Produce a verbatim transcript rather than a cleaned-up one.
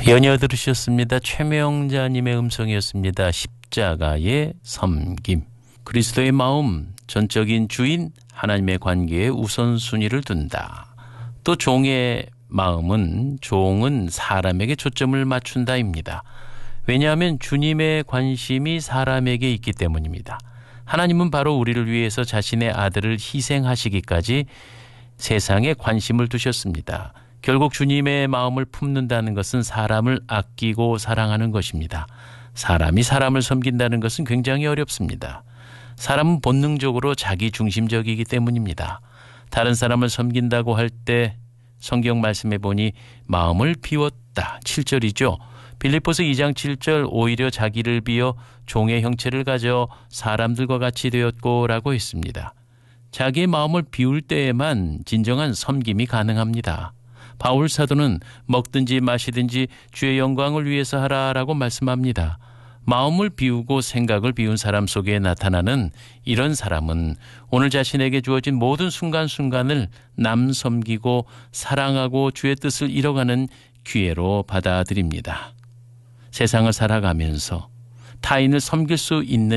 연이어 들으셨습니다. 최명자님의 음성이었습니다. 십자가의 섬김. 그리스도의 마음, 전적인 주인 하나님의 관계에 우선순위를 둔다. 또 종의 마음은 종은 사람에게 초점을 맞춘다입니다. 왜냐하면 주님의 관심이 사람에게 있기 때문입니다. 하나님은 바로 우리를 위해서 자신의 아들을 희생하시기까지 세상에 관심을 두셨습니다. 결국 주님의 마음을 품는다는 것은 사람을 아끼고 사랑하는 것입니다. 사람이 사람을 섬긴다는 것은 굉장히 어렵습니다. 사람은 본능적으로 자기중심적이기 때문입니다. 다른 사람을 섬긴다고 할 때 성경 말씀해 보니 마음을 비웠다. 칠 절이죠. 빌립보서 이 장 칠 절 오히려 자기를 비워 종의 형체를 가져 사람들과 같이 되었고 라고 했습니다. 자기의 마음을 비울 때에만 진정한 섬김이 가능합니다. 바울 사도는 먹든지 마시든지 주의 영광을 위해서 하라라고 말씀합니다. 마음을 비우고 생각을 비운 사람 속에 나타나는 이런 사람은 오늘 자신에게 주어진 모든 순간순간을 남 섬기고 사랑하고 주의 뜻을 이뤄가는 기회로 받아들입니다. 세상을 살아가면서 타인을 섬길 수 있는